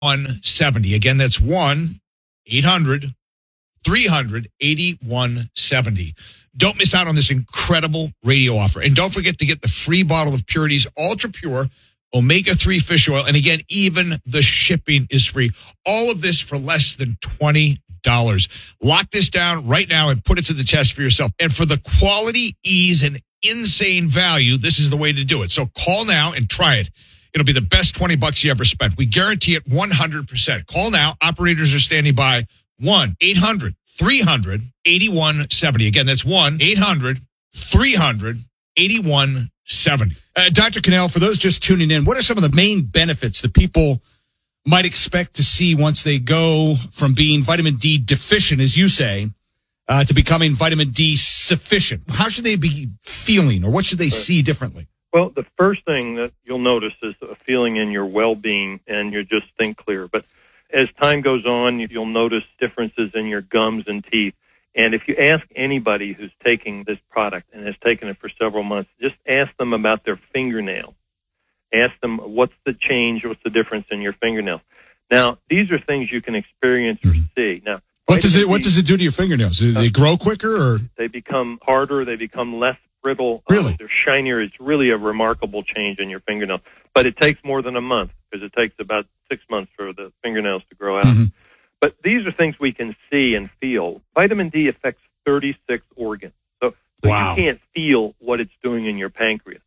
8170. Again, that's 1-800-300-8170. Don't miss out on this incredible radio offer. And don't forget to get the free bottle of Purity's Ultra Pure Omega-3 fish oil. And again, even the shipping is free. All of this for less than $20. Lock this down right now and put it to the test for yourself. And for the quality, ease, and insane value, this is the way to do it. So call now and try it. It'll be the best $20 you ever spent. We guarantee it 100%. Call now. Operators are standing by. 1-800-300-8170. Again, that's 1-800-300-8170. Dr. Cannell, for those just tuning in, what are some of the main benefits that people might expect to see once they go from being vitamin D deficient, as you say, to becoming vitamin D sufficient? How should they be feeling, or what should they see differently? Well, the first thing that you'll notice is a feeling in your well-being, and you just think clear. But as time goes on, you'll notice differences in your gums and teeth. And if you ask anybody who's taking this product and has taken it for several months, just ask them about their fingernails. Ask them, what's the change, what's the difference in your fingernails? Now, these are things you can experience or see. Now, what does it do to your fingernails? Do they grow quicker, or they become harder? They become less brittle. Really? They're shinier. It's really a remarkable change in your fingernails. But it takes more than a month, because it takes about 6 months for the fingernails to grow out. Mm-hmm. But these are things we can see and feel. Vitamin D affects 36 organs. So wow. You can't feel what it's doing in your pancreas.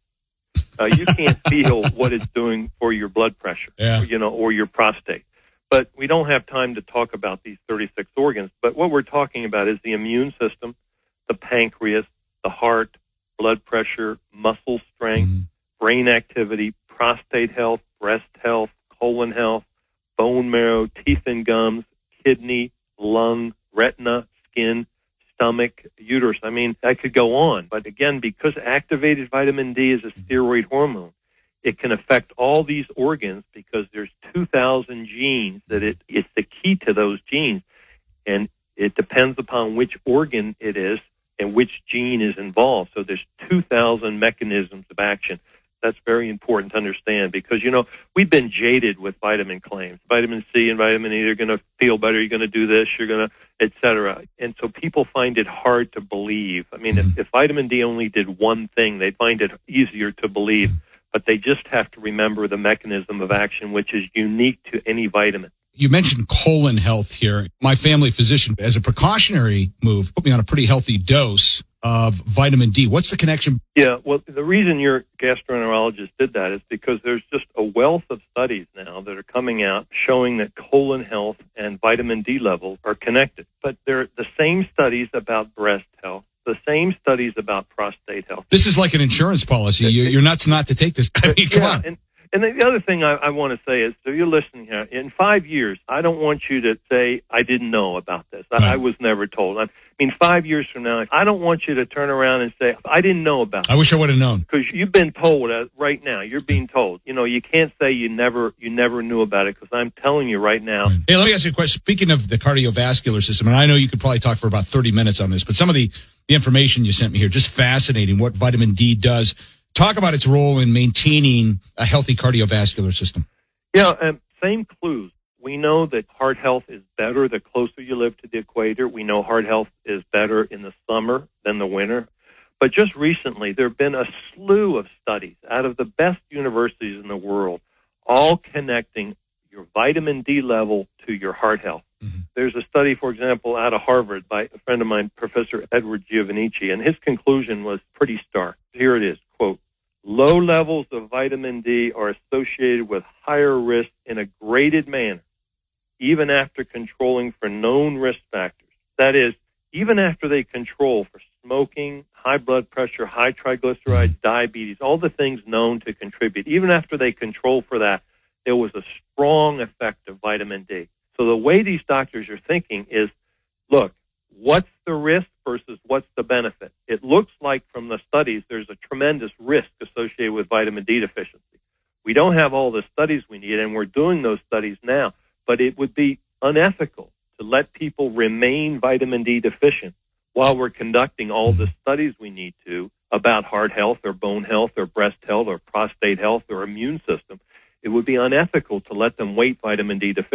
You can't feel what it's doing for your blood pressure, or your prostate. But we don't have time to talk about these 36 organs. But what we're talking about is the immune system, the pancreas, the heart, blood pressure, muscle strength, brain activity, prostate health, breast health, colon health, bone marrow, teeth and gums, kidney, lung, retina, skin, stomach, uterus. I mean, I could go on. But again, because activated vitamin D is a steroid hormone, it can affect all these organs because there's 2,000 genes that it's the key to those genes. And it depends upon which organ it is and which gene is involved. So there's 2,000 mechanisms of action. That's very important to understand because, we've been jaded with vitamin claims. Vitamin C and vitamin E, you're going to feel better, you're going to do this, you're going to, et cetera. And so people find it hard to believe. I mean, if vitamin D only did one thing, they'd find it easier to believe. But they just have to remember the mechanism of action, which is unique to any vitamin. You mentioned colon health here. My family physician, as a precautionary move, put me on a pretty healthy dose of vitamin D. What's the connection? Yeah, well, the reason your gastroenterologist did that is because there's just a wealth of studies now that are coming out showing that colon health and vitamin D levels are connected. But they're the same studies about breast health, the same studies about prostate health. This is like an insurance policy. You're nuts not to take this. I mean, come on. And the other thing I want to say is, so you're listening here, in 5 years, I don't want you to say, I didn't know about this. I was never told. I mean, 5 years from now, I don't want you to turn around and say, I didn't know about this. I wish I would have known. Because you've been told right now. You're being told. You can't say you never knew about it because I'm telling you right now. Hey, let me ask you a question. Speaking of the cardiovascular system, and I know you could probably talk for about 30 minutes on this, but some of the information you sent me here, just fascinating what vitamin D does. Talk about its role in maintaining a healthy cardiovascular system. Yeah, same clues. We know that heart health is better the closer you live to the equator. We know heart health is better in the summer than the winter. But just recently, there have been a slew of studies out of the best universities in the world, all connecting your vitamin D level to your heart health. Mm-hmm. There's a study, for example, out of Harvard by a friend of mine, Professor Edward Giovannacci, and his conclusion was pretty stark. Here it is, quote, low levels of vitamin D are associated with higher risk in a graded manner, even after controlling for known risk factors. That is, even after they control for smoking, high blood pressure, high triglycerides, diabetes, all the things known to contribute, even after they control for that, there was a strong effect of vitamin D. So the way these doctors are thinking is, look, what's the risk versus what's the benefit? It looks like from the studies there's a tremendous risk associated with vitamin D deficiency. We don't have all the studies we need, and we're doing those studies now, but it would be unethical to let people remain vitamin D deficient while we're conducting all the studies we need to about heart health or bone health or breast health or prostate health or immune system. it would be unethical to let them wait vitamin D deficiency.